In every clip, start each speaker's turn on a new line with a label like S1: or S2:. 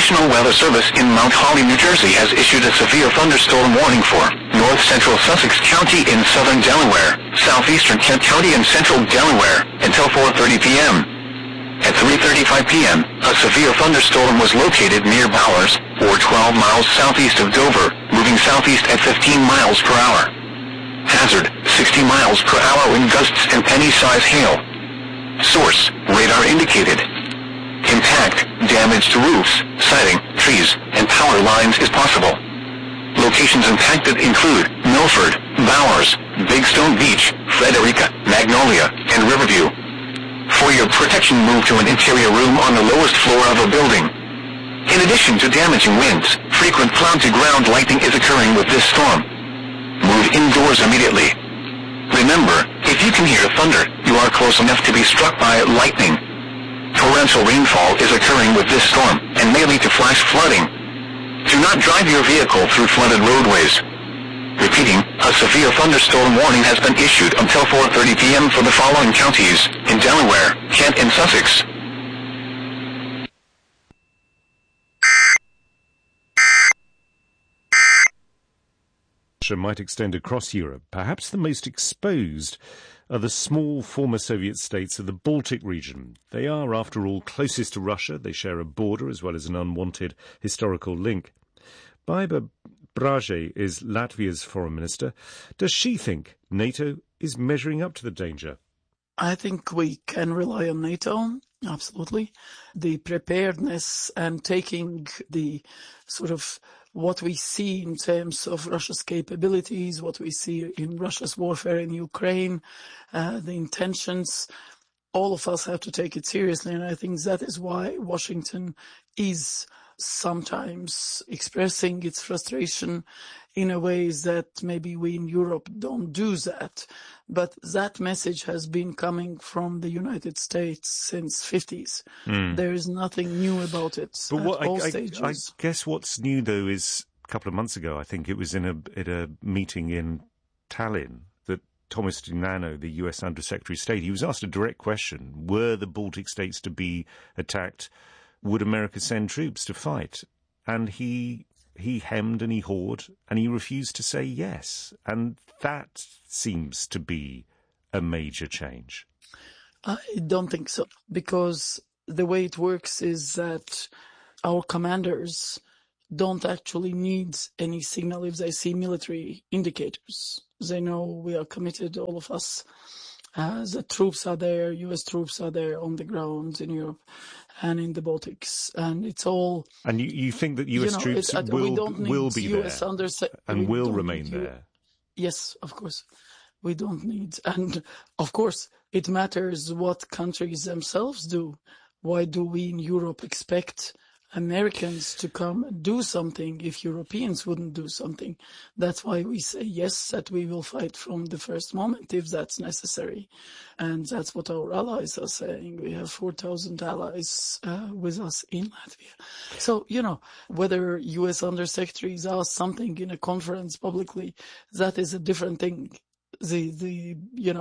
S1: National Weather Service in Mount Holly, New Jersey has issued a severe thunderstorm warning for north central Sussex County in southern Delaware, southeastern Kent County and central Delaware until 4:30 p.m. At 3:35 p.m., a severe thunderstorm was located near Bowers, or 12 miles southeast of Dover, moving southeast at 15 miles per hour. Hazard, 60 miles per hour wind gusts and penny-size hail. Source, radar indicated. Impact, damage to roofs, siding, trees, and power lines is possible. Locations impacted include Milford, Bowers, Big Stone Beach, Frederica, Magnolia, and Riverview. For your protection, move to an interior room on the lowest floor of a building. In addition to damaging winds, frequent cloud-to-ground lightning is occurring with this storm. Move indoors immediately. Remember, if you can hear thunder, you are close enough to be struck by lightning. Torrential rainfall is occurring with this storm and may lead to flash flooding. Do not drive your vehicle through flooded roadways. Repeating, a severe thunderstorm warning has been issued until 4:30 p.m. for the following counties in Delaware, Kent, and Sussex.
S2: Russia might extend across Europe. Perhaps the most exposed are the small former Soviet states of the Baltic region. They are, after all, closest to Russia. They share a border as well as an unwanted historical link. Baiba Braje is Latvia's foreign minister. Does she think NATO is measuring up to the danger?
S3: I think we can rely on NATO, absolutely. The preparedness and taking the sort of what we see in terms of Russia's capabilities, what we see in Russia's warfare in Ukraine, the intentions, all of us have to take it seriously. And I think that is why Washington is sometimes expressing its frustration in a ways that maybe we in Europe don't do that. But that message has been coming from the United States since 50s. There is nothing new about it
S2: but
S3: at all stages.
S2: I guess what's new, though, is a couple of months ago, I think it was at a meeting in Tallinn, that Thomas Dinano, the US Undersecretary of State, he was asked a direct question: were the Baltic states to be attacked, would America send troops to fight? And he hemmed and he hawed, and he refused to say yes. And that seems to be a major change.
S3: I don't think so, because the way it works is that our commanders don't actually need any signal if they see military indicators. They know we are committed, all of us. The troops are there, US troops are there on the ground in Europe and in the Baltics, and it's all...
S2: And you think that US troops will be
S3: US
S2: there and will remain there?
S3: Yes, of course. We don't need... And, of course, it matters what countries themselves do. Why do we in Europe expect Americans to come and do something if Europeans wouldn't do something? That's why we say yes, that we will fight from the first moment if that's necessary. And that's what our allies are saying. We have 4,000 allies with us in Latvia. So, whether US undersecretaries ask something in a conference publicly, that is a different thing. The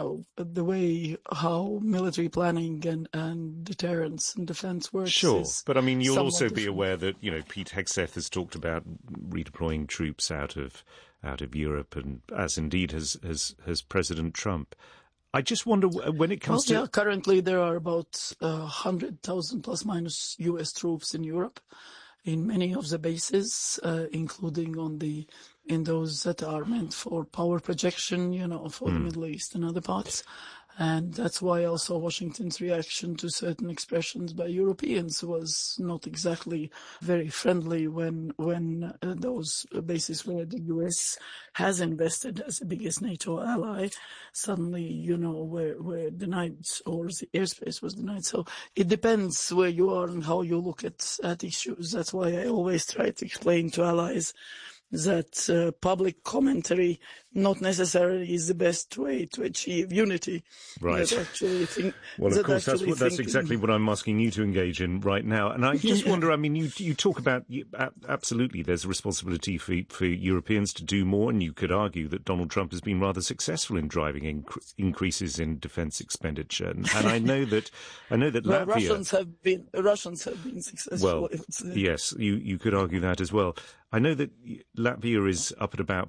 S3: way how military planning and deterrence and defense works.
S2: Sure, but I mean, you'll also be aware that Pete Hegseth has talked about redeploying troops out of Europe, and as indeed has President Trump. I just wonder when it comes to
S3: currently there are about 100,000 plus minus U.S. troops in Europe, in many of the bases, including in those that are meant for power projection, for the Middle East and other parts. And that's why also Washington's reaction to certain expressions by Europeans was not exactly very friendly when those bases where the US has invested as the biggest NATO ally suddenly, were denied, or the airspace was denied. So it depends where you are and how you look at issues. That's why I always try to explain to allies that public commentary not necessarily is the best way to achieve unity.
S2: Right. Well, of course, that's exactly what I'm asking you to engage in right now. And I just wonder, I mean, you talk about, absolutely, there's a responsibility for Europeans to do more, and you could argue that Donald Trump has been rather successful in driving increases in defence expenditure. And I know that Latvia...
S3: Russians have been successful.
S2: Well, yes, you could argue that as well. I know that Latvia is up at about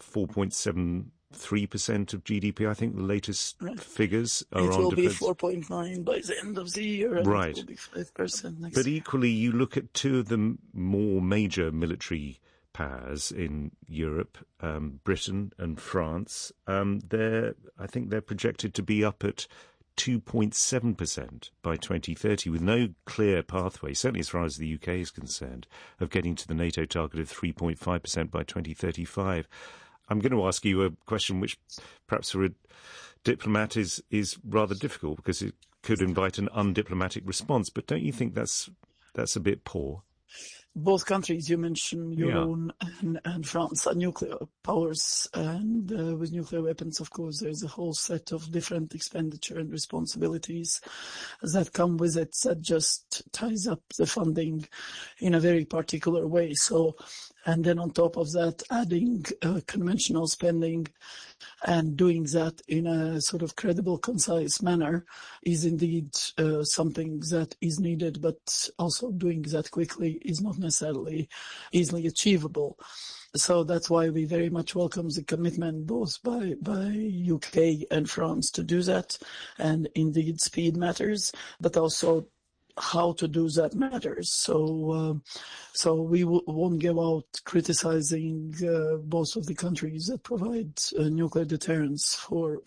S2: 4.73% of GDP. I think the latest figures are on defence.
S3: It will be 4.9 by the end of the year, and
S2: right.
S3: It will be 5% next
S2: But
S3: year.
S2: equally, you look at two of the more major military powers in Europe, Britain and France. I think they're projected to be up at 2.7% by 2030, with no clear pathway, certainly as far as the UK is concerned, of getting to the NATO target of 3.5% by 2035. I'm going to ask you a question which perhaps for a diplomat is rather difficult, because it could invite an undiplomatic response, but don't you think that's a bit poor?
S3: Both countries you mentioned, your own and France, are nuclear powers, and with nuclear weapons, of course, there's a whole set of different expenditure and responsibilities that come with it that just ties up the funding in a very particular way. So, and then on top of that, adding conventional spending and doing that in a sort of credible, concise manner is indeed something that is needed, but also doing that quickly is not necessarily easily achievable. So that's why we very much welcome the commitment both by UK and France to do that. And indeed, speed matters, but also how to do that matters. So we won't go out criticizing both of the countries that provide nuclear deterrence for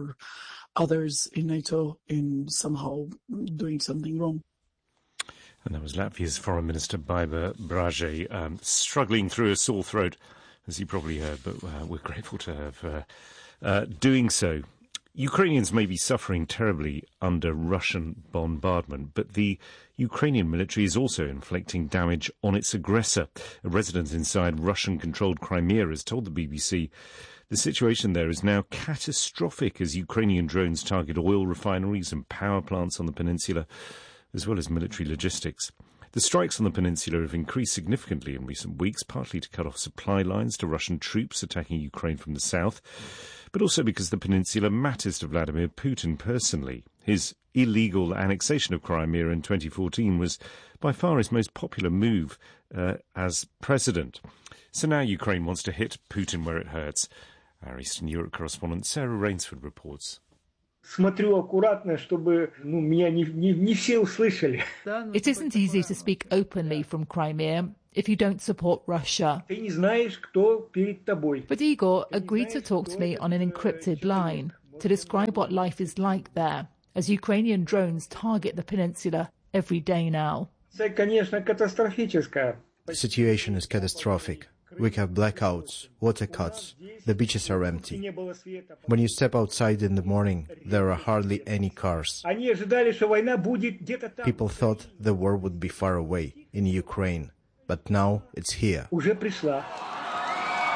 S3: others in NATO in somehow doing something wrong.
S2: And that was Latvia's Foreign Minister Baiba Bražē, struggling through a sore throat, as you probably heard, but we're grateful to have doing so. Ukrainians may be suffering terribly under Russian bombardment, but the Ukrainian military is also inflicting damage on its aggressor. A resident inside Russian-controlled Crimea has told the BBC the situation there is now catastrophic as Ukrainian drones target oil refineries and power plants on the peninsula, as well as military logistics. The strikes on the peninsula have increased significantly in recent weeks, partly to cut off supply lines to Russian troops attacking Ukraine from the south, but also because the peninsula matters to Vladimir Putin personally. His illegal annexation of Crimea in 2014 was by far his most popular move as president. So now Ukraine wants to hit Putin where it hurts. Our Eastern Europe correspondent Sarah Rainsford reports.
S4: It isn't easy to speak openly from Crimea if you don't support Russia. But Igor agreed to talk to me on an encrypted line to describe what life is like there, as Ukrainian drones target the peninsula every day now.
S5: The situation is catastrophic. We have blackouts, water cuts, the beaches are empty. When you step outside in the morning, there are hardly any cars. People thought the war would be far away, in Ukraine, but now it's here.